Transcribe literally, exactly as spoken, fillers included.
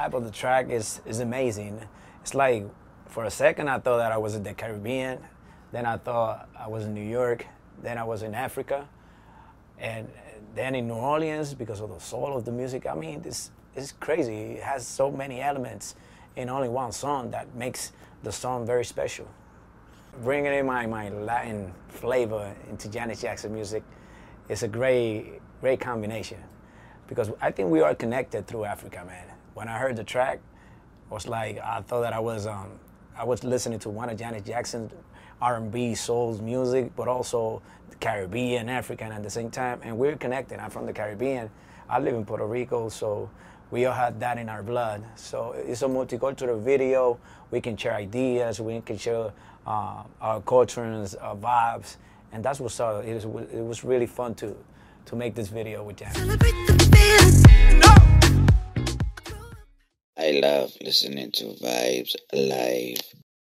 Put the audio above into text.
vibe of the track is is amazing. It's like for a second I thought that I was in the Caribbean, then I thought I was in New York, then I was in Africa, and then in New Orleans because of the soul of the music. I mean, this is crazy. It has so many elements in only one song that makes the song very special. Bringing in my, my Latin flavor into Janet Jackson music is a great, great combination because I think we are connected through Africa, man. When I heard the track, it was like I thought that I was um, I was listening to one of Janet Jackson's R and B, soul music, but also the Caribbean, African at the same time, and we're connected. I'm from the Caribbean. I live in Puerto Rico, so we all have that in our blood. So it's a multicultural video. We can share ideas. We can share uh, our cultures, our vibes, and that's what's up. It was, it was really fun to to make this video with Janet. I love listening to Vibes Live.